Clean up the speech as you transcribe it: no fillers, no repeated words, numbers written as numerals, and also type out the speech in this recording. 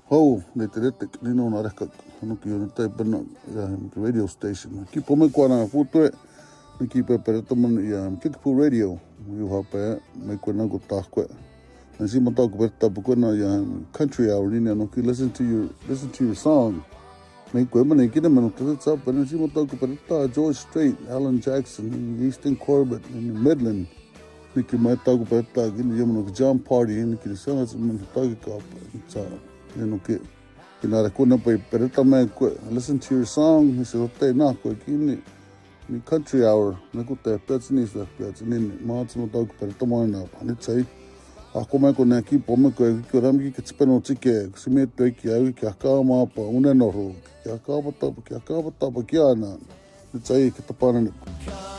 Hou, leteretek, nino na reka, hanuki o tai pena radio station. Ki pome kwa na putue, ni ki pepereta man Kickapoo Radio. You hape, me kwa na go takwe. Na si mata ko berta ko na country hour ni no ki listen to your song. Me kwa man ki na man tsa pa na si mata ko berta George Strait, Alan Jackson, Easton Corbett in Midland. Ni ki mata ko berta ki ni mo jam party ni ki sa man ta ka tsa. Kinara kuna pa pereta me listen to your song. He said, "Okay, na ko kini ni country hour na ko te petsini sa petsini maats mo tawag pereta mo na pa ni tsai ako me ko na ki pome ko ram ki kitspeno tike sime to ki ai ki aka ma pa una no ro ki aka pa ta ki na ni tsai ki tapana